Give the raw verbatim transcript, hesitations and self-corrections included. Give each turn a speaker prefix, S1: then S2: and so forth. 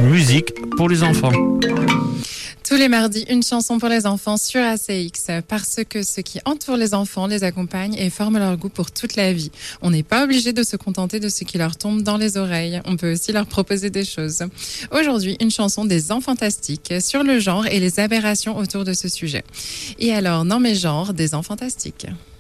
S1: une musique pour les enfants.
S2: Tous les mardis, une chanson pour les enfants sur A C X, parce que ce qui entoure les enfants les accompagne et forme leur goût pour toute la vie. On n'est pas obligé de se contenter de ce qui leur tombe dans les oreilles. On peut aussi leur proposer des choses. Aujourd'hui, une chanson des Enfantastiques sur le genre et les aberrations autour de ce sujet. Et alors, non mais genre, des Enfantastiques.